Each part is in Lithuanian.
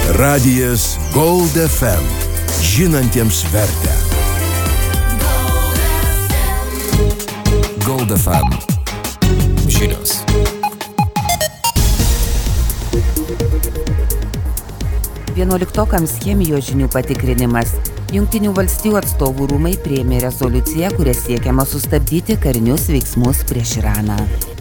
Radijas Gold FM. Žinantiems vertę. Gold FM. Žinios. Vienuoliktokams chemijos žinių patikrinimas. Jungtinių valstijų atstovų rūmai priėmė rezoliuciją, kuria siekiama sustabdyti karinius veiksmus prieš Iraną.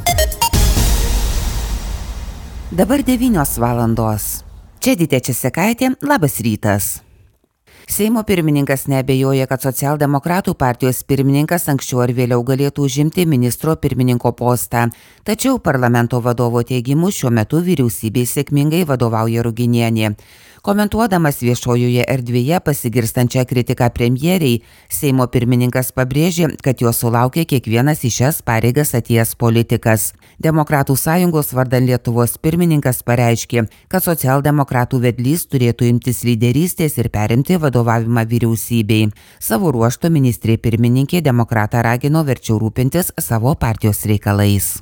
Dabar 9 valandos. Čia Dytė Česekaitė, labas rytas. Seimo pirmininkas neabejoja, kad socialdemokratų partijos pirmininkas anksčiau ar vėliau galėtų užimti ministro pirmininko postą. Tačiau parlamento vadovo teigimu šiuo metu vyriausybei sėkmingai vadovauja Ruginienė. Komentuodamas viešojoje erdvėje pasigirstančią kritiką premjeriai, Seimo pirmininkas pabrėžė, kad jo sulaukė kiekvienas į šias pareigas atėjęs politikas. Demokratų sąjungos vardan Lietuvos pirmininkas pareiškė, kad socialdemokratų vedlys turėtų imtis lyderystės ir perimti vadovavimą vyriausybei. Savo ruožtu ministrė pirmininkė demokratą ragino verčiau rūpintis savo partijos reikalais.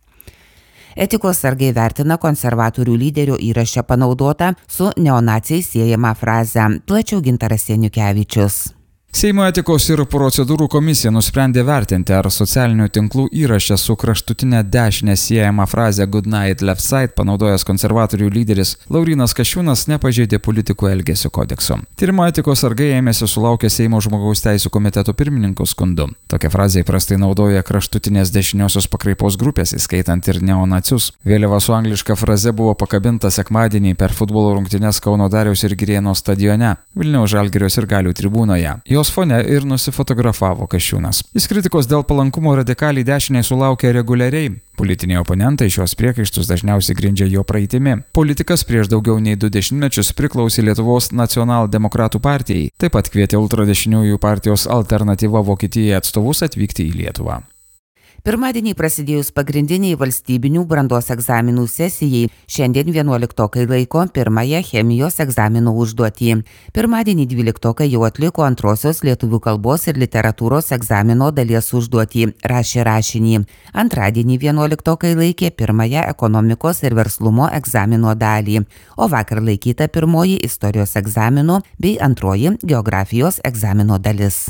Etikos sargai vertina konservatorių lyderio įraše panaudotą su neonaciais siejamą frazę. Plačiau Gintaras Janukevičius. Seimo etikos ir procedūrų komisija nusprendė vertinti, ar socialinių tinklų įraše su kraštutinė dešinė siejama frazė Good night left side panaudojęs konservatorių lyderis Laurynas Kasčiūnas nepažeidė politikų elgesio kodekso. Tyrimo etikos sargai ėmėsi sulaukė Seimo žmogaus teisių komiteto pirmininko skundu. Tokią frazę įprastai naudoja kraštutinės dešiniosios pakraipos grupės, įskaitant ir neonacius. Vėliava su angliška fraze buvo pakabinta sekmadienį per futbolo rungtynes Kauno Dariaus ir Girėno stadione, Vilniaus Žalgirio sirgalių tribūnoje. Jos fone ir nusifotografavo Kasčiūnas. Jis kritikos dėl palankumo radikaliai dešiniai sulaukia reguliariai. Politiniai oponentai šios priekaištus dažniausiai grindžia jo praeitimi. Politikas prieš daugiau nei 2 dešimtmečius priklausė Lietuvos nacionaldemokratų partijai. Taip pat kvietė ultradešiniųjų partijos Alternatyva Vokietijai atstovus atvykti į Lietuvą. Pirmadienį prasidėjus pagrindiniai valstybinių brandos egzaminų sesijai, šiandien 11-okai laiko pirmąją chemijos egzaminų užduotį. Pirmadienį 12-okai jau atliko antrosios lietuvių kalbos ir literatūros egzamino dalies užduotį, rašė rašinį. Antradienį 11-okai laikė pirmąją ekonomikos ir verslumo egzamino dalį, o vakar laikyta pirmoji istorijos egzamino bei antroji geografijos egzamino dalis.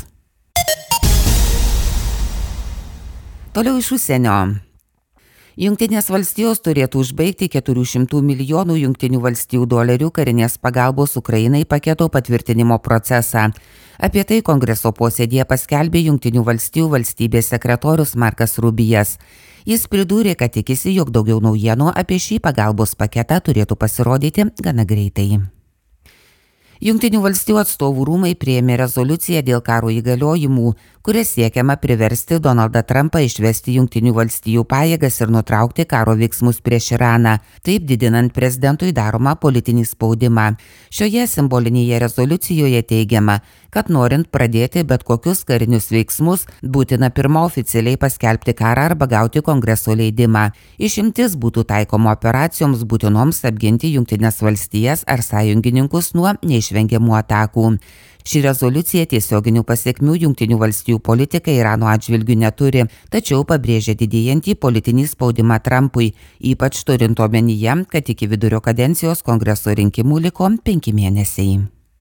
Toliau iš užsienio. Jungtinės valstijos turėtų užbaigti 400 milijonų Jungtinių valstijų dolerių karinės pagalbos Ukrainai paketo patvirtinimo procesą. Apie tai Kongreso posėdėje paskelbė Jungtinių valstijų valstybės sekretorius Markas Rubijas. Jis pridūrė, kad tikisi, jog daugiau naujienų apie šį pagalbos paketą turėtų pasirodyti gana greitai. Jungtinių valstijų atstovų rūmai priėmė rezoliuciją dėl karo įgaliojimų, kuria siekiama priversti Donaldą Trumpą išvesti Jungtinių valstijų pajėgas ir nutraukti karo veiksmus prieš Iraną, taip didinant prezidentui daromą politinį spaudimą. Šioje simbolinėje rezoliucijoje teigiama, kad norint pradėti bet kokius karinius veiksmus, būtina pirma oficialiai paskelbti karą arba gauti Kongreso leidimą. Išimtis būtų taikoma operacijoms būtinoms apginti Jungtinės valstijas ar sąjungininkus nuo neišvengiamų atakų. Ši rezoliucija tiesioginių pasiekmių Jungtinių valstijų politikai Irano atžvilgių neturi, tačiau pabrėžia didėjantį politinį spaudimą Trumpui, ypač turint omenyje, kad iki vidurio kadencijos Kongreso rinkimų liko 5 mėnesiai.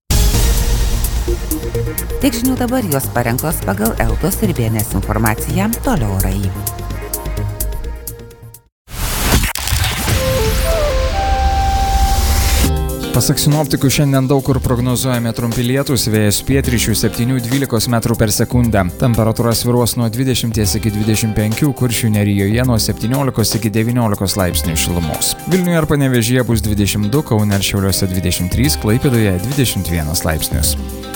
Tiek žinių dabar, jos parengtos pagal Eltos ir BNS informaciją, toliau orai. Pasak sinoptikų, šiandien daug kur prognozuojami trumpi lietūs, vėjas pietryčių 7–12 metrų per sekundę. Temperatūra svyruos nuo 20 iki 25, Kuršių nerijoje nuo 17 iki 19 laipsnių šilumos. Vilniuje ir Panevėžyje bus 22, Kaune ir Šiauliuose 23, Klaipėdoje 21 laipsnius.